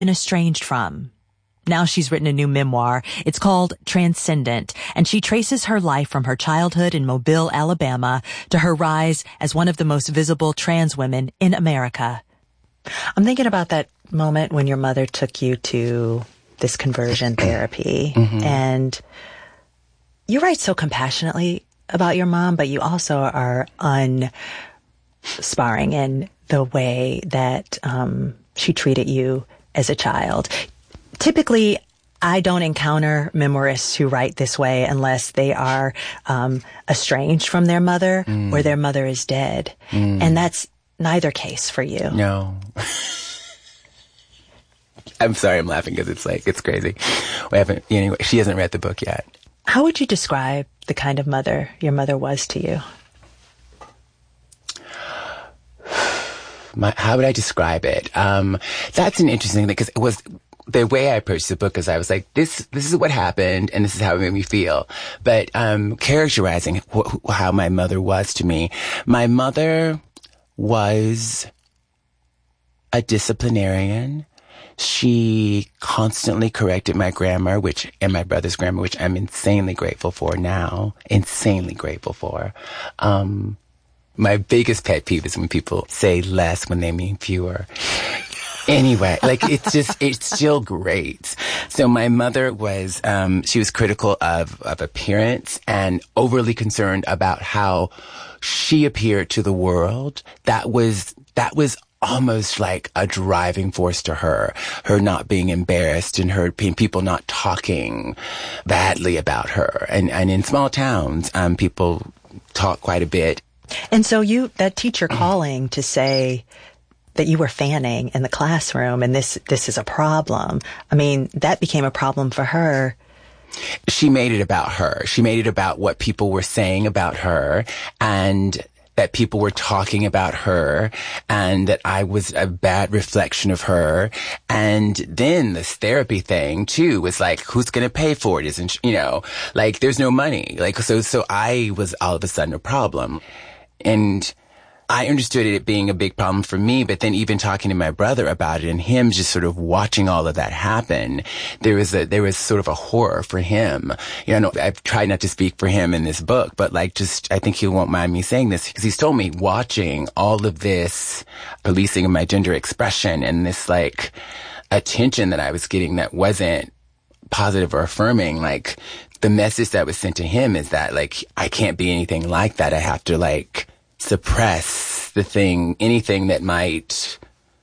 been estranged from. Now she's written a new memoir. It's called Transcendent, and she traces her life from her childhood in Mobile, Alabama, to her rise as one of the most visible trans women in America. I'm thinking about that moment when your mother took you to this conversion therapy, and you write so compassionately about your mom, but you also are unsparring in the way that she treated you as a child. Typically, I don't encounter memoirists who write this way unless they are estranged from their mother or their mother is dead. And that's neither case for you. No. I'm sorry, I'm laughing because it's crazy. Anyway, she hasn't read the book yet. How would you describe the kind of mother your mother was to you? How would I describe it? That's an interesting thing because it was the way I approached the book is I was like, this is what happened and this is how it made me feel. But characterizing how my mother was to me, my mother was a disciplinarian. She constantly corrected my grammar, and my brother's grammar, which I'm insanely grateful for now. Insanely grateful for. My biggest pet peeve is when people say less when they mean fewer. Anyway, it's still great. So my mother was, she was critical of appearance and overly concerned about how she appeared to the world. That was almost like a driving force to her not being embarrassed and her people not talking badly about her. And in small towns, people talk quite a bit. And so that teacher calling to say that you were fanning in the classroom and this is a problem. I mean, that became a problem for her. She made it about her. She made it about what people were saying about her and that people were talking about her and that I was a bad reflection of her. And then this therapy thing too was like, who's going to pay for it? Isn't, there's no money. So I was all of a sudden a problem. And I understood it being a big problem for me, but then even talking to my brother about it and him just sort of watching all of that happen, there was sort of a horror for him. I've tried not to speak for him in this book, but I think he won't mind me saying this because he's told me watching all of this policing of my gender expression and this attention that I was getting that wasn't positive or affirming, the message that was sent to him is that I can't be anything like that. I have to suppress anything that might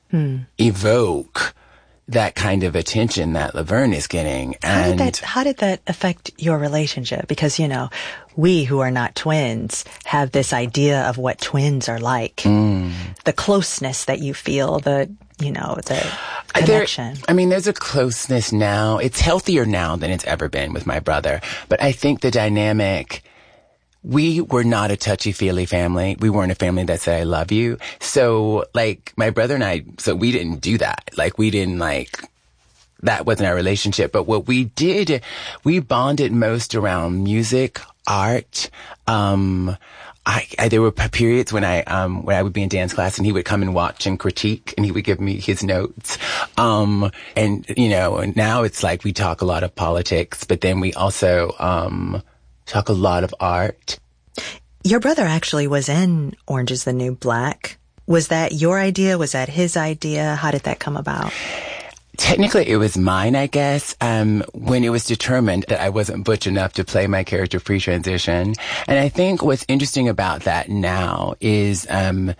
evoke that kind of attention that Laverne is getting. And how did that affect your relationship? Because, we who are not twins have this idea of what twins are like. The closeness that you feel, the connection. There's a closeness now. It's healthier now than it's ever been with my brother. But I think the dynamic, we were not a touchy-feely family. We weren't a family that said, I love you. So, my brother and I, we didn't do that. We didn't, that wasn't our relationship. But what we did, we bonded most around music, art. There were periods when I would be in dance class and he would come and watch and critique and he would give me his notes. And now it's we talk a lot of politics, but then we also, talk a lot of art. Your brother actually was in Orange is the New Black. Was that your idea? Was that his idea? How did that come about? Technically, it was mine, I guess, when it was determined that I wasn't butch enough to play my character pre-transition. And I think what's interesting about that now is I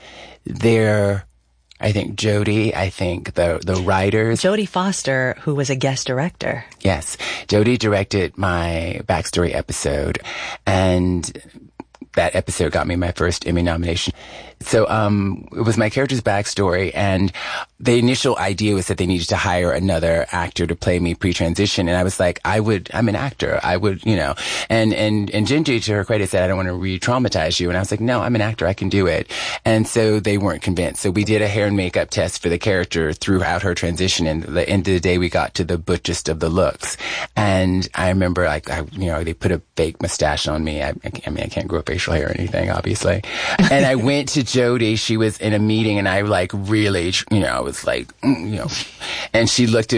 think the writers. Jodie Foster, who was a guest director. Yes. Jodie directed my backstory episode, and that episode got me my first Emmy nomination. So it was my character's backstory, and the initial idea was that they needed to hire another actor to play me pre-transition, and I was like, I'm an actor. I would, and Gingy, to her credit, said, I don't want to re-traumatize you. And I was like, no, I'm an actor. I can do it. And so they weren't convinced. So we did a hair and makeup test for the character throughout her transition, and at the end of the day, we got to the butchest of the looks. And I remember, they put a fake mustache on me. I can't grow facial hair or anything, obviously. And I went to Jody, she was in a meeting and I like really, I was like, and she looked at